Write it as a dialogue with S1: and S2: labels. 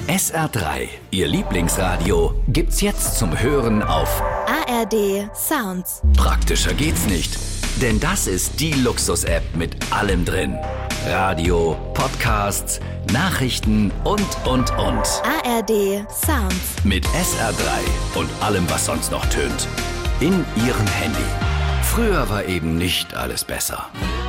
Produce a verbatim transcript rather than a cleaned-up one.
S1: S R drei, Ihr Lieblingsradio, gibt's jetzt zum Hören auf
S2: A R D Sounds.
S1: Praktischer geht's nicht, denn das ist die Luxus-App mit allem drin. Radio, Podcasts, Nachrichten und, und, und.
S2: A R D Sounds.
S1: Mit S R drei und allem, was sonst noch tönt. In Ihrem Handy. Früher war eben nicht alles besser.